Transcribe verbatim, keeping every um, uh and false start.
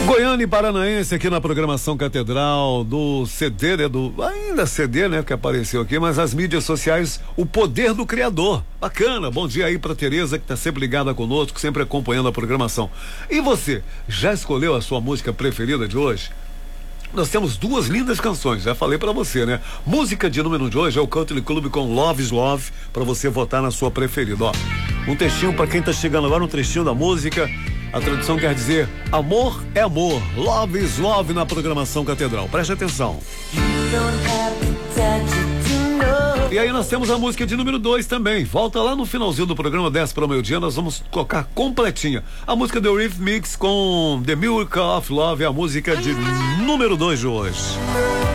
Goiânia e Paranaense aqui na programação Catedral do C D, né? Do, ainda C D, né? Que apareceu aqui, mas as mídias sociais, o poder do criador. Bacana, bom dia aí pra Tereza, que tá sempre ligada conosco, sempre acompanhando a programação. E você, já escolheu a sua música preferida de hoje? Nós temos duas lindas canções, já falei pra você, né? Música de número de hoje é o Country Club com Love is Love, pra você votar na sua preferida, ó. Um trechinho pra quem tá chegando agora, um trechinho da música. A tradução quer dizer amor é amor, love is love na programação Catedral. Preste atenção. E aí nós temos a música de número dois também. Volta lá no finalzinho do programa, dez para o meio-dia, nós vamos tocar completinha. A música do Eurythmics com The Miracle of Love, é a música de número dois de hoje.